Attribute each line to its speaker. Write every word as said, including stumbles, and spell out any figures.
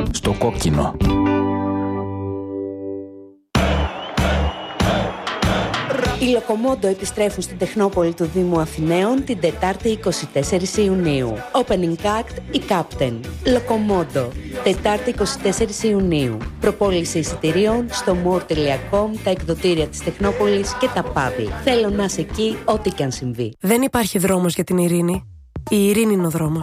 Speaker 1: στο κόκκινο.
Speaker 2: Οι Λοκομόντο επιστρέφουν στην Τεχνόπολη του Δήμου Αθηναίων την Τετάρτη εικοστή τέταρτη Ιουνίου. Opening act η Captain. Λοκομόντο. Τετάρτη εικοστή τέταρτη Ιουνίου. Προπόληση εισιτηρίων στο more τελεία com, τα εκδοτήρια της Τεχνόπολης και τα παύλα. Θέλω να είσαι εκεί ό,τι και αν συμβεί.
Speaker 3: Δεν υπάρχει δρόμος για την ειρήνη. Η ειρήνη είναι ο δρόμος.